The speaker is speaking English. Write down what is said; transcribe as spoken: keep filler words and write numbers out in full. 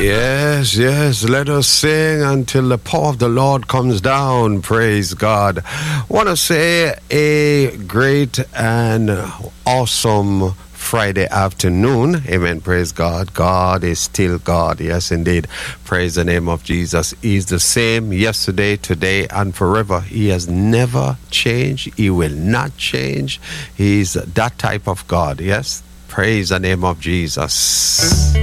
Yes, yes. Let us sing until the power of the Lord comes down. Praise God. Want to say a great and awesome Friday afternoon. Amen. Praise God. God is still God. Yes, indeed. Praise the name of Jesus. He's the same yesterday, today, and forever. He has never changed. He will not change. He's that type of God. Yes. Praise the name of Jesus.